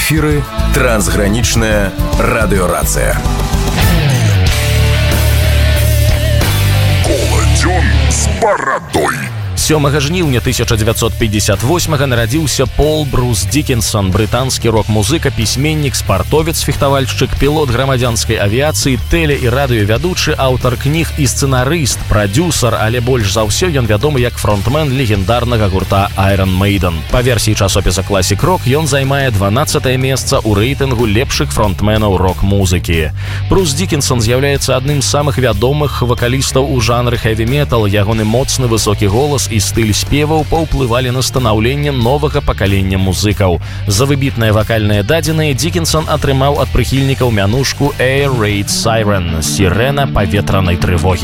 эфіры трансгранічная радыёрацыя. Коладзён з барадой. 7 жніўня 1958 нарадзіўся Пол Брус Диккенсон, брытанскі рок-музыка, пісьменнік, спартовец, фехтавальшчык, пілот грамадзянскай авіяцыі, тэле- і радыёвядучы, аўтар кніг і сцэнарыст, прадзюсар, але больш за ўсё ён вядомы як фронтмен легендарнага гурта Iron Maiden. Па версіі часопіса Classic Rock ён займае 12е месца ў рэйтынгу лепшых фронтменаў рок-музыкі. Брус Диккенсон з'яўляецца адным з самых вядомых вакалістаў у жанры хэві-метал. Ягоны моцны высокі голас і стыль спеваў паўплывалі на станаўленне новага пакалення музыкаў. За выбітныя вакальныя дадзеныя Диккенсон атрымаў ад прыхільнікаў мянушку Air Raid Siren — сірена паветранай трывогі.